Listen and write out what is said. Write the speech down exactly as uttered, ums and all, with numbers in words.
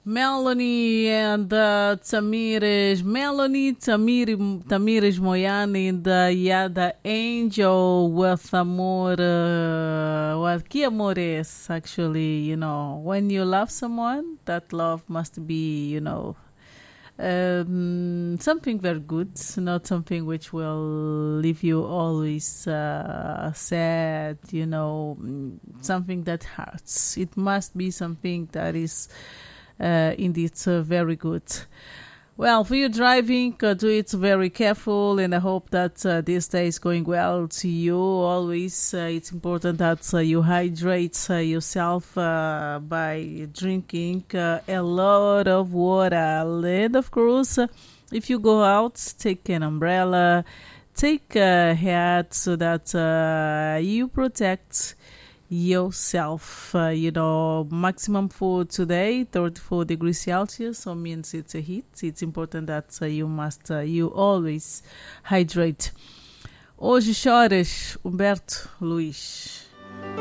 Melanie and uh, Tamires, Melanie, Tamir, Tamires Moyani and uh, Yada Angel with Amor. Uh, what que amor is actually, you know, when you love someone, that love must be, you know, um, something very good, not something which will leave you always uh, sad, you know, something that hurts. It must be something that is uh, indeed uh, very good. Well, for you driving, uh, do it very careful, and I hope that uh, this day is going well to you. Always, uh, it's important that uh, you hydrate uh, yourself uh, by drinking uh, a lot of water. And of course, uh, if you go out, take an umbrella, take a hat so that uh, you protect yourself. Uh, you know, maximum for today thirty-four degrees Celsius, so means it's a heat. It's important that uh, you must uh, you always hydrate. Hoje choras, Humberto Luís.